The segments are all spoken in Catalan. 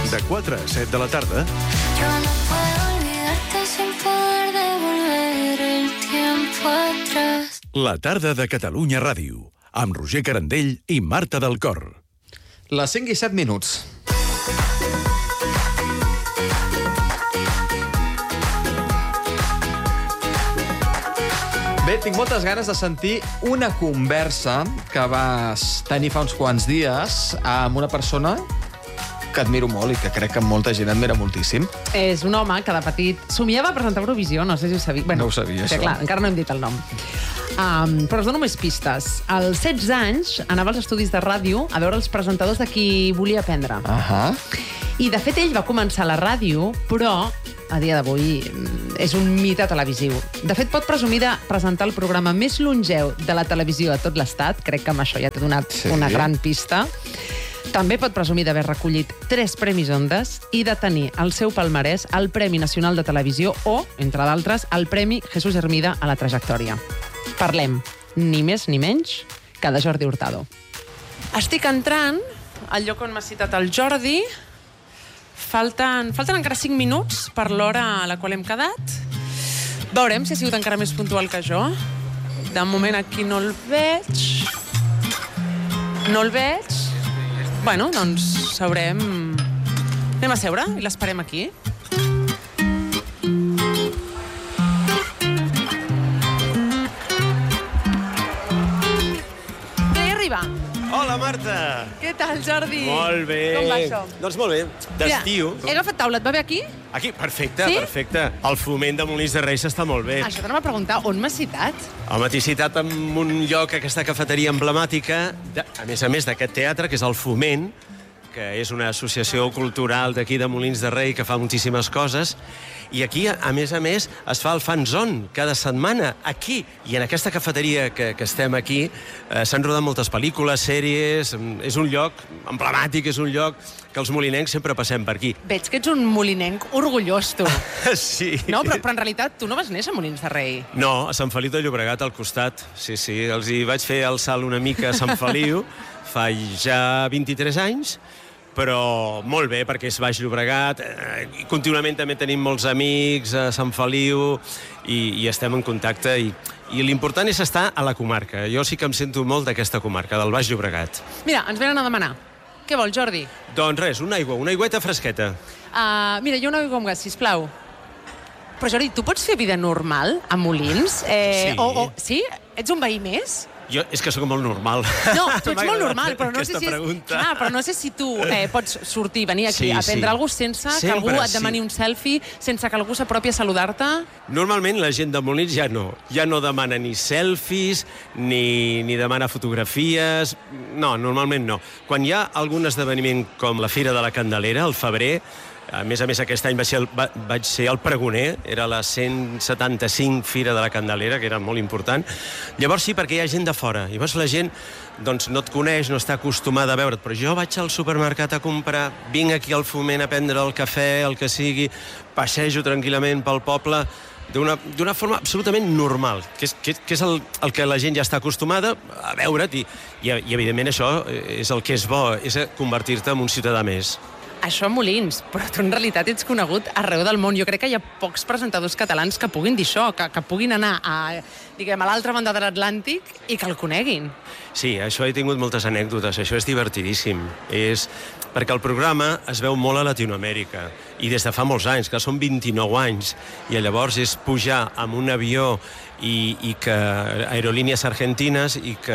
De 4 a 7 de la tarda. Yo no puedo olvidarte sin poder devolver el tiempo atrás. La tarda de Catalunya Ràdio, amb Roger Carandell i Marta del Cor. Les 5 i 7 minuts. Bé, tinc moltes ganes de sentir una conversa que vas tenir fa uns quants dies amb una persona que admiro molt i que crec que molta gent admira moltíssim. És un home que de petit somiava presentar Eurovisió, no sé si ho sabia. Bueno, no ho sabia, sí, això. Clar, encara no hem dit el nom. Però us dono més pistes. Als 16 anys anava als estudis de ràdio a veure els presentadors de qui volia aprendre. I, de fet, ell va començar a la ràdio, però a dia d'avui és un mite televisiu. De fet, pot presumir de presentar el programa més longeu de la televisió a tot l'estat. Crec que amb això ja t'he donat una gran pista. També pot presumir d'haver recollit 3 premis Ondas i de tenir al seu palmarès el Premi Nacional de Televisió o, entre d'altres, el Premi Jesús Hermida a la trajectòria. Parlem, ni més ni menys, que de Jordi Hurtado. Estic entrant al lloc on m'ha citat el Jordi. Falten encara 5 minuts per l'hora a la qual hem quedat. Veurem si ha sigut encara més puntual que jo. De moment aquí no el veig. No el veig. Bueno, doncs sabrem... Anem a seure i l'esperem aquí. Bé, arriba. Hola, Marta! Què tal, Jordi? Molt bé. Com va això? Doncs molt bé. D'estiu. Mira, he agafat taula, et va bé aquí? Aquí, perfecte, Sí? perfecte. El foment de Molins de Rei està molt bé. Això t'anava a preguntar, on m'has citat? Home, t'he citat en un lloc, aquesta cafeteria emblemàtica, a més d'aquest teatre, que és el Foment, que és una associació cultural d'aquí de Molins de Rei que fa moltíssimes coses, i aquí, a més, es fa el fanzone cada setmana, aquí, i en aquesta cafeteria que estem aquí, s'han rodat moltes pel·lícules, sèries, és un lloc emblemàtic, és un lloc que els molinencs sempre passem per aquí. Veig que ets un molinenc orgullós, tu. Sí. No, però en realitat tu no vas néixer a Molins de Rei. No, a Sant Feliu de Llobregat, al costat. Sí, els hi vaig fer el salt una mica a Sant Feliu fa ja 23 anys, però molt bé, perquè és Baix Llobregat, i contínuament també tenim molts amics a Sant Feliu i estem en contacte, i l'important és estar a la comarca. Jo sí que em sento molt d'aquesta comarca, del Baix Llobregat. Mira, ens venen a demanar. Què vols, Jordi? Doncs res, una aigüeta fresqueta. Mira, hi ha una aigua amb gas, sisplau. Però, Jordi, tu pots fer vida normal a Molins? Sí. Sí? Ets un veí més? Jo és que sóc molt normal. No, tu ets molt normal, però no sé si pregunta. però no sé si tu pots sortir, venir aquí a prendre alguna cosa sense que algú et demani un selfie, sense que algú s'apropi a saludar-te. Normalment la gent de Molins ja no demana ni selfies, ni demana fotografies. No, normalment no. Quan hi ha algun esdeveniment com la Fira de la Candelera, al febrer, a més, aquest any vaig ser el pregoner, era la 175 Fira de la Candelera, que era molt important. Llavors sí, perquè hi ha gent de fora. Llavors la gent no et coneix, no està acostumada a veure't, però jo vaig al supermercat a comprar, vinc aquí al Foment a prendre el cafè, el que sigui, passejo tranquil·lament pel poble, d'una forma absolutament normal, que és el que la gent ja està acostumada a veure't, i evidentment això és el que és bo, és convertir-te en un ciutadà més. Això a Molins, però tu en realitat ets conegut arreu del món. Jo crec que hi ha pocs presentadors catalans que puguin dir això, que puguin anar a l'altra banda de l'Atlàntic i que el coneguin. Sí, això he tingut moltes anècdotes, això és divertidíssim. Perquè el programa es veu molt a Latinoamèrica, i des de fa molts anys, que són 29 anys, i llavors és pujar amb un avió i que aerolínies argentines, i que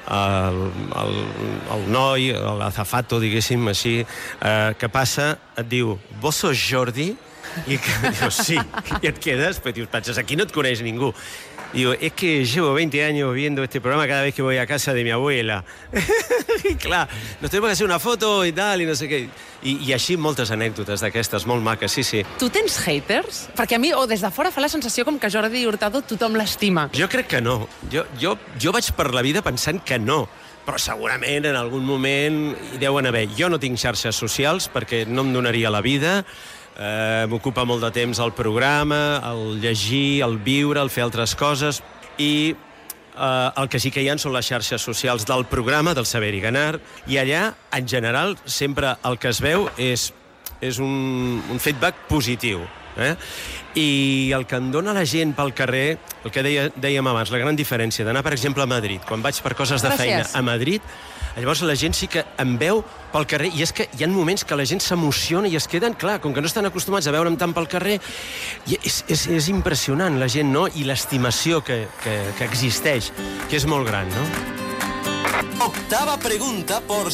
el noi, l'azafato, diguéssim així, que passa, et diu, ¿vos sos Jordi? I que dius, sí, i et quedes, però dius, penses, aquí no et coneix ningú. Digo, es que llevo 20 años viendo este programa cada vez que voy a casa de mi abuela. I clar, nos tenemos que hacer una foto i tal, i no sé què. I així moltes anècdotes d'aquestes, molt maques, sí. Tu tens haters? Perquè a mi, des de fora, fa la sensació com que Jordi Hurtado tothom l'estima. Jo crec que no. Jo vaig per la vida pensant que no. Però segurament en algun moment hi deuen haver. Jo no tinc xarxes socials perquè no em donaria la vida. M'ocupa molt de temps el programa, el llegir, el viure, el fer altres coses, i el que sí que hi ha són les xarxes socials del programa, del Saber i Ganar, i allà, en general, sempre el que es veu és és un feedback positiu. I el que em dona la gent pel carrer, el que dèiem abans, la gran diferència d'anar, per exemple, a Madrid, quan vaig per coses de feina a Madrid, llavors la gent sí que em veu pel carrer, i és que hi ha moments que la gent s'emociona i es queden, clar, com que no estan acostumats a veure'm tant pel carrer, i és impressionant la gent, no? I l'estimació que existeix, que és molt gran, no? Octava pregunta por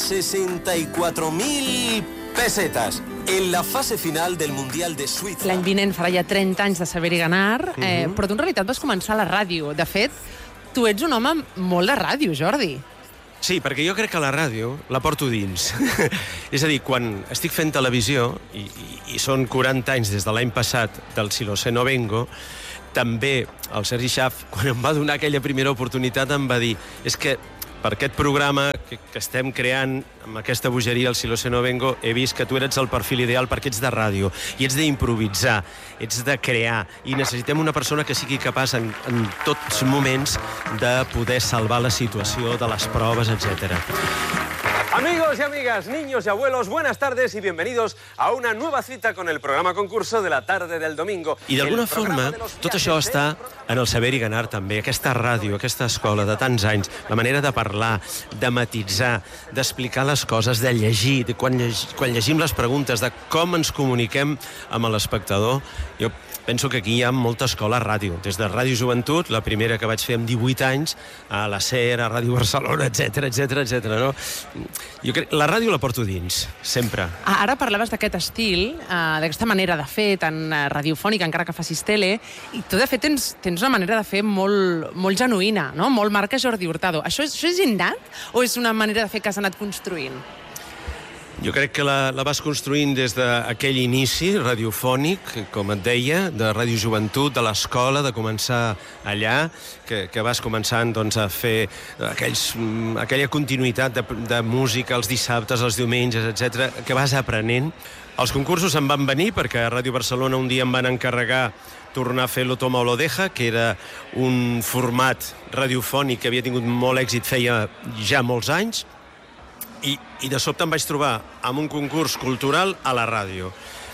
64.000 pesetas. En la fase final del Mundial de Suïssa... L'any vinent farà ja 30 anys de Saber i Ganar, però tu en realitat vas començar a la ràdio. De fet, tu ets un home molt de ràdio, Jordi. Sí, perquè jo crec que la ràdio la porto dins. És a dir, quan estic fent televisió, i són 40 anys des de l'any passat del Si lo sé no vengo, també el Sergi Schaff, quan em va donar aquella primera oportunitat, em va dir és que per aquest programa que estem creant amb aquesta bogeria, el Si lo sé no vengo, he vist que tu eres el perfil ideal perquè ets de ràdio i ets d'improvisar, ets de crear, i necessitem una persona que sigui capaç en tots moments de poder salvar la situació de les proves, etc. Amigos y amigas, niños y abuelos, buenas tardes y bienvenidos a una nueva cita con el programa concurso de la tarde del domingo. I d'alguna forma, tot això està en el Saber i Ganar també, aquesta ràdio, aquesta escola de tants anys, la manera de parlar, de matitzar, d'explicar les coses, de llegir, de quan llegim les preguntes, de com ens comuniquem amb l'espectador. Jo penso que aquí hi ha molta escola a ràdio, des de Ràdio Joventut, la primera que vaig fer amb 18 anys, a la SER, a Ràdio Barcelona, etc. No? Jo crec, la ràdio la porto dins, sempre. Ara parlaves d'aquest estil, d'aquesta manera de fer tan radiofònica, encara que facis tele, i tu, de fet, tens una manera de fer molt genuïna, no? Molt marca Jordi Hurtado. Això és innat o és una manera de fer que has anat construint? Jo crec que la vas construint des d'aquell inici radiofònic, com et deia, de Ràdio Joventut, de l'escola, de començar allà, que vas començant doncs, a fer aquella continuïtat de música els dissabtes, els diumenges, etc., que vas aprenent. Els concursos em van venir perquè a Ràdio Barcelona un dia em van encarregar tornar a fer Lo toma o lo deja, que era un format radiofònic que havia tingut molt èxit feia ja molts anys, i de sobte em vaig trobar amb un concurs cultural a la ràdio.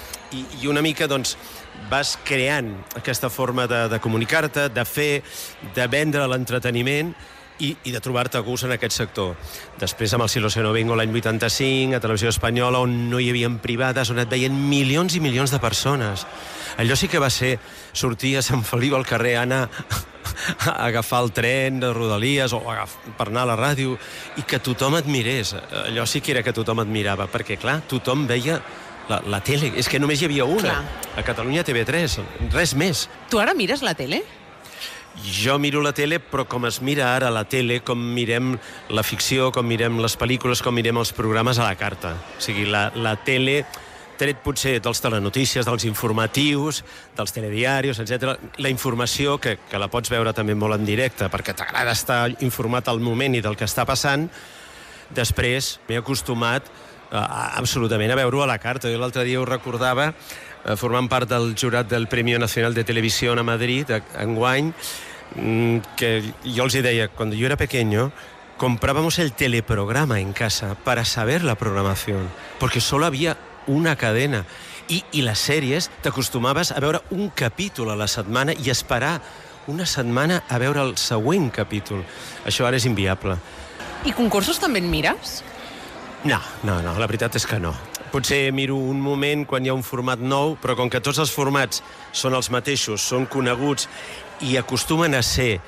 I una mica, doncs, vas creant aquesta forma de comunicar-te, de fer, de vendre l'entreteniment i de trobar-te a gust en aquest sector. Després, amb el Si lo sé no vengo l'any 85, a Televisió Espanyola, on no hi havia privades, on et veien milions i milions de persones. Allò sí que va ser sortir a Sant Feliu al carrer, anar a agafar el tren de Rodalies o per anar a la ràdio i que tothom et mirés. Allò sí que era que tothom et mirava, perquè, clar, tothom veia la tele. És que només hi havia una. Clar. A Catalunya TV3, res més. Tu ara mires la tele? Jo miro la tele, però com es mira ara la tele, com mirem la ficció, com mirem les pel·lícules, com mirem els programes a la carta. O sigui, la tele, tret potser dels telenotícies, dels informatius, dels telediaris, etc. La informació, que la pots veure també molt en directe, perquè t'agrada estar informat al moment i del que està passant, després m'he acostumat absolutament a veure-ho a la carta. Jo l'altre dia ho recordava, formant part del jurat del Premio Nacional de Televisió a Madrid, enguany, que jo els deia, quan jo era pequeño, comprábamos el teleprograma en casa para saber la programación, porque solo había una cadena. I les sèries t'acostumaves a veure un capítol a la setmana i esperar una setmana a veure el següent capítol. Això ara és inviable. I concursos també en mires? No, la veritat és que no. Potser miro un moment quan hi ha un format nou, però com que tots els formats són els mateixos, són coneguts i acostumen a ser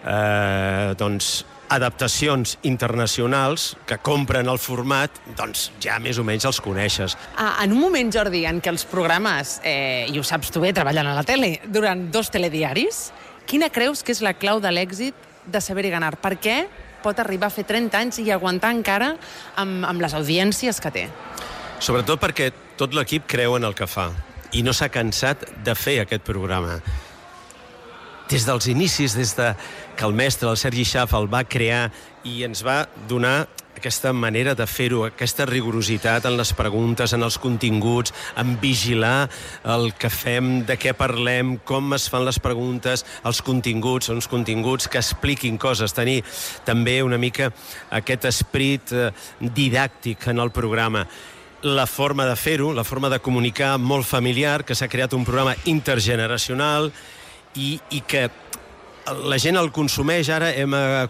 adaptacions internacionals que compren el format, doncs ja més o menys els coneixes. En un moment, Jordi, en què els programes, i ho saps tu bé, treballant a la tele, durant 2 telediaris, quina creus que és la clau de l'èxit de Saber i Ganar? Per què pot arribar a fer 30 anys i aguantar encara amb les audiències que té? Sobretot perquè tot l'equip creu en el que fa i no s'ha cansat de fer aquest programa. Des dels inicis, des que el mestre, el Sergi Schaff, el va crear i ens va donar aquesta manera de fer-ho, aquesta rigorositat en les preguntes, en els continguts, en vigilar el que fem, de què parlem, com es fan les preguntes, els continguts, uns continguts que expliquin coses, tenir també una mica aquest esperit didàctic en el programa. la forma de fer-ho, la forma de comunicar molt familiar, que s'ha creat un programa intergeneracional i que la gent el consumeix ara, hem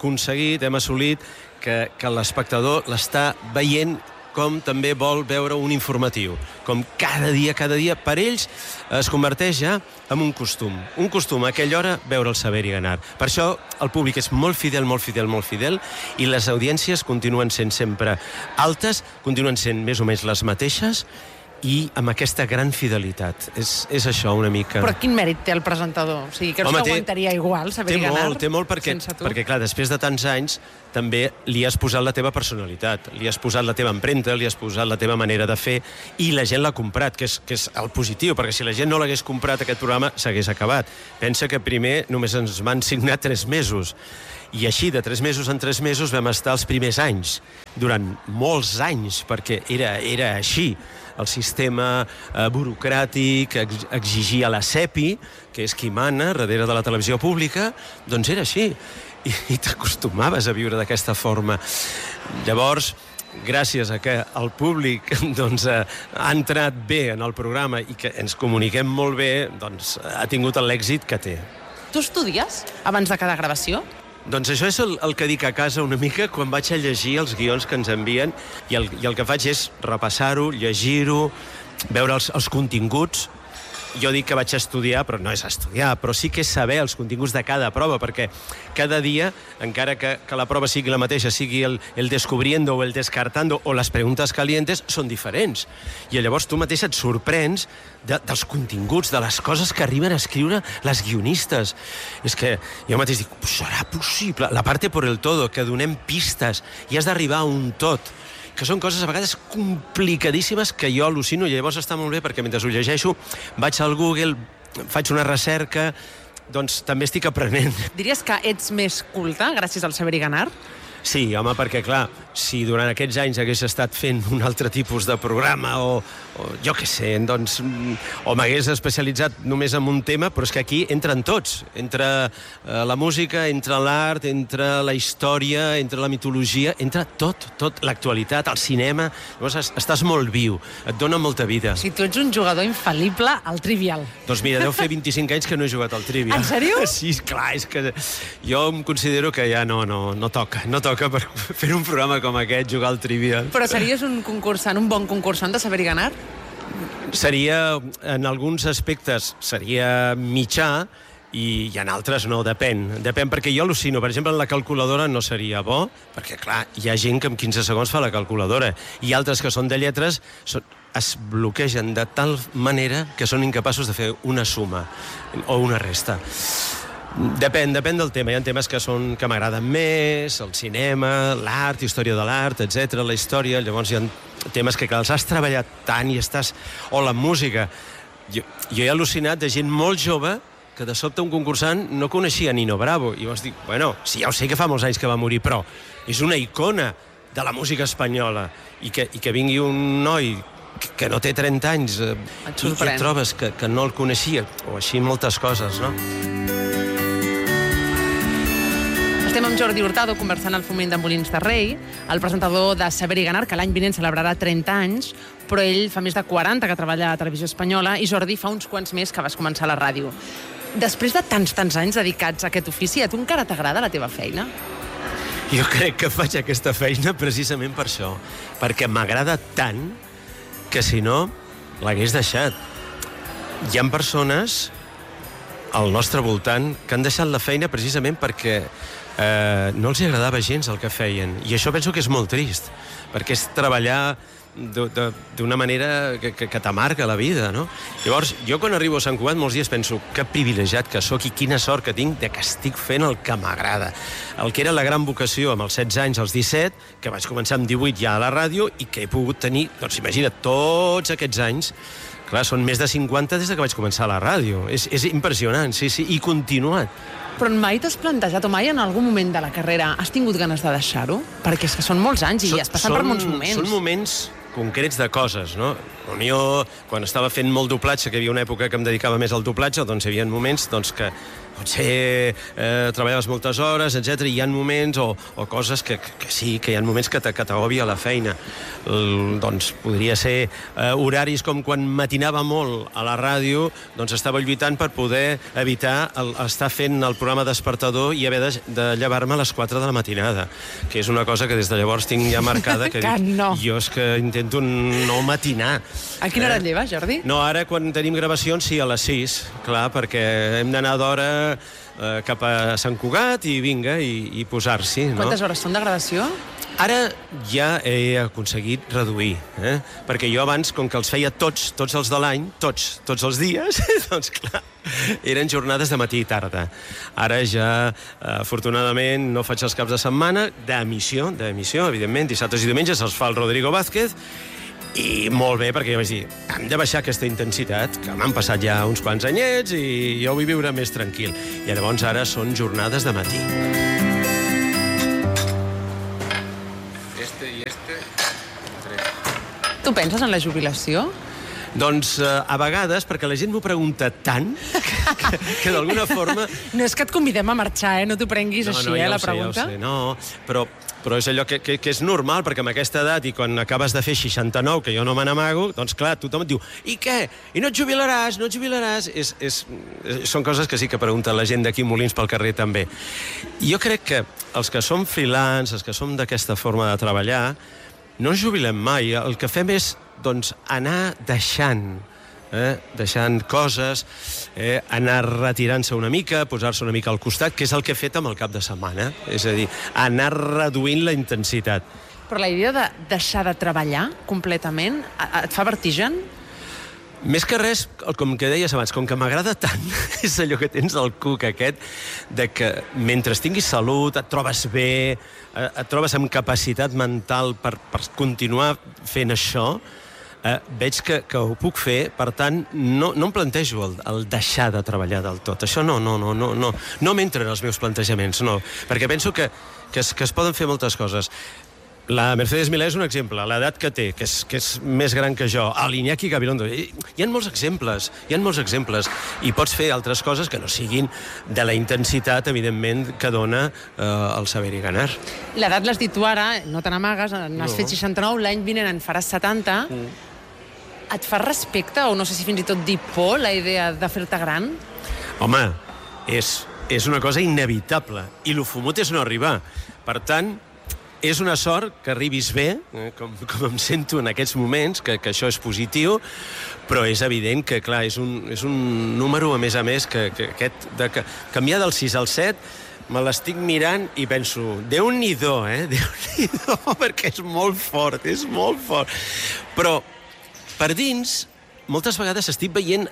assolit que l'espectador l'està veient com també vol veure un informatiu. Com cada dia, per ells es converteix ja en un costum. Un costum a aquella hora veure el Saber i Ganar. Per això el públic és molt fidel, i les audiències continuen sent sempre altes, continuen sent més o menys les mateixes, i amb aquesta gran fidelitat. És això una mica... Però quin mèrit té el presentador? O sigui, creus que aguantaria igual Saber i Ganar? Té molt perquè, clar, després de tants anys també li has posat la teva personalitat, li has posat la teva empremta, li has posat la teva manera de fer, i la gent l'ha comprat, que és el positiu, perquè si la gent no l'hagués comprat, aquest programa s'hagués acabat. Pensa que primer només ens van signar 3 mesos, i així, de 3 mesos en 3 mesos, vam estar els primers anys, durant molts anys, perquè era així. El sistema burocràtic exigia la CEPI, que és qui mana darrere de la televisió pública, doncs era així. I t'acostumaves a viure d'aquesta forma. Llavors, gràcies a que el públic ha entrat bé en el programa i que ens comuniquem molt bé, doncs ha tingut l'èxit que té. Tu estudies abans de cada gravació? Doncs això és el que dic a casa una mica quan vaig a llegir els guions que ens envien, i el que faig és repassar-ho, llegir-ho, veure els continguts. Jo dic que vaig a estudiar, però no és estudiar, però sí que és saber els continguts de cada prova, perquè cada dia, encara que la prova sigui la mateixa, sigui el descubriendo o el descartando o les preguntes calientes, són diferents. I llavors tu mateix et sorprens dels continguts, de les coses que arriben a escriure les guionistes. És que jo mateix dic, serà possible? La parte por el todo, que donem pistes i has d'arribar a un tot, que són coses a vegades complicadíssimes que jo al·lucino, i llavors està molt bé perquè mentre ho llegeixo vaig al Google, faig una recerca, doncs també estic aprenent. Diries que ets més culta gràcies al Saber i Ganar? Sí, home, perquè clar, si durant aquests anys hagués estat fent un altre tipus de programa o jo què sé, doncs, o m'hagués especialitzat només en un tema, però és que aquí entren tots. Entra la música, entra l'art, entra la història, entra la mitologia, entra tot, l'actualitat, el cinema. Llavors estàs molt viu, et dona molta vida. Si tu ets un jugador infal·lible al Trivial. Doncs mira, deu fer 25 anys que no he jugat al Trivial. En sèrio? Sí, clar, és que jo em considero que ja no toca per fer un programa com aquest, jugar al Trivial. Però series un bon concursant de Saber i Ganar? Seria, en alguns aspectes, seria mitjà, i en altres no, depèn. Depèn, perquè jo al·lucino. Per exemple, en la calculadora no seria bo, perquè, clar, hi ha gent que en 15 segons fa la calculadora, i altres que són de lletres es bloquegen de tal manera que són incapaços de fer una suma o una resta. Depèn del tema. Hi ha temes que m'agraden més, el cinema, l'art, història de l'art, etc., la història. Llavors hi ha temes que els has treballat tant i estàs... O la música. Jo he al·lucinat de gent molt jove que de sobte un concursant no coneixia Nino Bravo. I llavors dic, bueno, sí, ja ho sé que fa molts anys que va morir, però és una icona de la música espanyola. I que vingui un noi que no té 30 anys i et trobes que no el coneixia. O així moltes coses, no? Estem amb Jordi Hurtado conversant al Foment de Molins de Rei, el presentador de Saber i Ganar, que l'any vinent celebrarà 30 anys, però ell fa més de 40 que treballa a Televisió Espanyola, i Jordi fa uns quants més que vas començar a la ràdio. Després de tants anys dedicats a aquest ofici, a tu encara t'agrada la teva feina? Jo crec que faig aquesta feina precisament per això, perquè m'agrada tant que si no l'hagués deixat. Hi ha persones al nostre voltant que han deixat la feina precisament perquè no els agradava gens el que feien. I això penso que és molt trist, perquè és treballar d'una manera que t'amarga la vida, no? Llavors, jo quan arribo a Sant Cugat molts dies penso que privilegiat que sóc i quina sort que tinc de que estic fent el que m'agrada. El que era la gran vocació amb els 16 anys, als 17, que vaig començar amb 18 ja a la ràdio i que he pogut tenir, doncs imagina't, tots aquests anys. Clar, són més de 50 des que vaig començar a la ràdio. És impressionant, sí, i continuat. Però mai t'has plantejat, o mai en algun moment de la carrera has tingut ganes de deixar-ho? Perquè és que són molts anys i has passat per molts moments. Són moments concrets de coses, no? Jo, quan estava fent molt doblatge, que hi havia una època que em dedicava més al doblatge, doncs hi havia moments que potser treballaves moltes hores, etc. I hi ha moments o coses que sí, que hi ha moments que t'agòbia la feina. Doncs podria ser horaris com quan matinava molt a la ràdio, doncs estava lluitant per poder evitar estar fent el programa despertador i haver de llevar-me a les 4 de la matinada, que és una cosa que des de llavors tinc ja marcada, que no. Jo és que intento no matinar. A quina hora et lleves, Jordi? No, ara quan tenim gravacions sí, a les 6, clar, perquè hem d'anar d'hora cap a Sant Cugat i vinga, i posar-s'hi. No? Quantes hores són de gravació? Ara ja he aconseguit reduir, perquè jo abans, com que els feia tots els de l'any, tots els dies, doncs clar, eren jornades de matí i tarda. Ara ja, afortunadament, no faig els caps de setmana, d'emissió, evidentment, dissabtes i diumenges els fa el Rodrigo Vázquez, i molt bé, perquè jo vaig dir, hem de baixar aquesta intensitat, que m'han passat ja uns quants anyets i jo vull viure més tranquil. I llavors ara són jornades de matí. Tu penses en la jubilació? Doncs a vegades, perquè la gent m'ho pregunta tant, que d'alguna forma... No és que et convidem a marxar, no t'ho prenguis així, la pregunta. Ja ho sé, no, però és allò que és normal, perquè amb aquesta edat i quan acabes de fer 69, que jo no me n'amago, doncs clar, tothom et diu, i què? I no et jubilaràs, no et jubilaràs? Són coses que sí que pregunta la gent d'aquí Molins pel carrer també. Jo crec que els que som freelance, els que som d'aquesta forma de treballar, no ens jubilem mai. El que fem és, doncs, anar deixant coses, anar retirant-se una mica, posar-se una mica al costat, que és el que he fet amb el cap de setmana. És a dir, anar reduint la intensitat. Però la idea de deixar de treballar completament et fa vertigen? Més que res, com que deies abans, com que m'agrada tant, és allò que tens al cuc aquest, de que mentre tinguis salut, et trobes bé, et trobes amb capacitat mental per continuar fent això, veig que ho puc fer, per tant, no em plantejo el deixar de treballar del tot. Això no m'entra en els meus plantejaments, no, perquè penso que es poden fer moltes coses. La Mercedes Milà és un exemple, l'edat que té, que és més gran que jo, l'Iñaki Gabilondo. Hi ha molts exemples, i pots fer altres coses que no siguin de la intensitat, evidentment, que dona el saber i ganar. L'edat l'has dit tu ara, no te n'amagues, n'has fet 69, l'any vinent en faràs 70. Et fa respecte, o no sé si fins i tot dir por, la idea de fer-te gran? Home, és una cosa inevitable, i lo fumut és no arribar. Per tant, és una sort que arribis bé, com em sento en aquests moments, que això és positiu, però és evident que, clar, és un número, a més, que aquest de canviar del 6 al 7, me l'estic mirant i penso, Déu-n'hi-do, Déu-n'hi-do, perquè és molt fort. Però, per dins, moltes vegades estic veient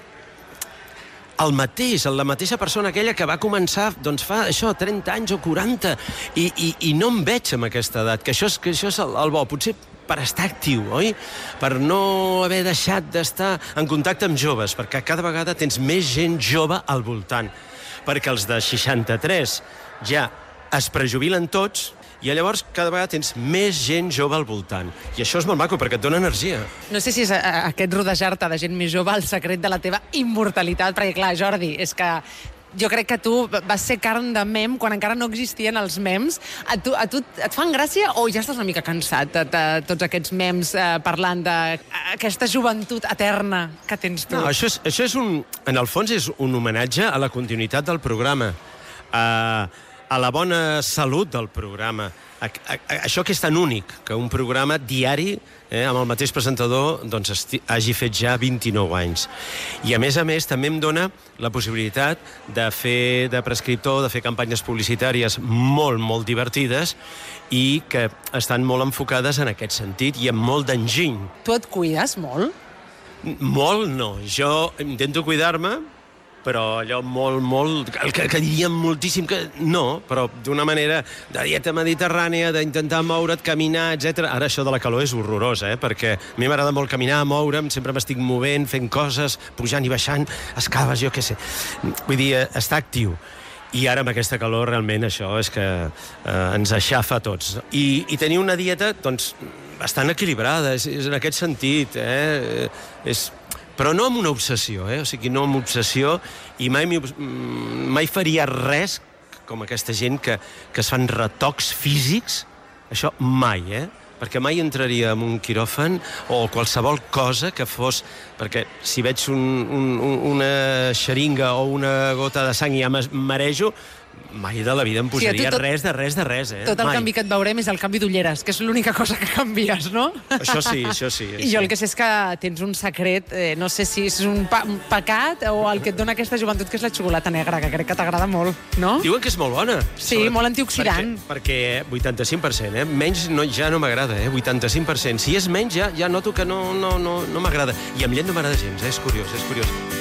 la mateixa persona aquella que va començar, doncs fa això, 30 anys o 40, i no em veig amb aquesta edat, que això és el bo, potser per estar actiu, oi? Per no haver deixat d'estar en contacte amb joves, perquè cada vegada tens més gent jove al voltant, perquè els de 63 ja es prejubilen tots, i llavors cada vegada tens més gent jove al voltant. I això és molt maco, perquè et dona energia. No sé si és aquest rodejar-te de gent més jove el secret de la teva immortalitat, perquè clar, Jordi, és que jo crec que tu vas ser carn de mem quan encara no existien els mems. A tu et fan gràcia o ja estàs una mica cansat de tots aquests mems parlant d'aquesta joventut eterna que tens tu? No, això és en el fons és un homenatge a la continuïtat del programa, a la bona salut del programa. Això que és tan únic, que un programa diari amb el mateix presentador doncs, hagi fet ja 29 anys. I a més, també em dona la possibilitat de fer de prescriptor, de fer campanyes publicitàries molt, molt divertides i que estan molt enfocades en aquest sentit i amb molt d'enginy. Tu et cuides molt? Molt no. Jo intento cuidar-me, però allò molt, el que diríem moltíssim que no, però d'una manera de dieta mediterrània, d'intentar moure't, caminar, etc. Ara això de la calor és horrorós, perquè a mi m'agrada molt caminar, moure'm, sempre m'estic movent, fent coses, pujant i baixant, escales, jo què sé. Vull dir, estar actiu. I ara amb aquesta calor realment això és que ens aixafa a tots. I tenir una dieta, doncs, bastant equilibrada, és en aquest sentit, però no amb una obsessió, o sigui, no amb obsessió, i mai faria res com aquesta gent que es fan retocs físics, això mai, perquè mai entraria en un quiròfan o qualsevol cosa que fos... Perquè si veig una xeringa o una gota de sang i ja marejo, mai de la vida em posaria res. Tot el canvi que et veurem és el canvi d'ulleres, que és l'única cosa que canvies, no? Això sí. I jo el que sé és que tens un secret, no sé si és un pecat o el que et dona aquesta joventut, que és la xocolata negra, que crec que t'agrada molt, no? Diuen que és molt bona. Sí, molt antioxidant. Perquè 85%, menys ja no m'agrada, 85%. Si és menys, ja noto que no m'agrada. I amb llet no m'agrada gens, és curiós.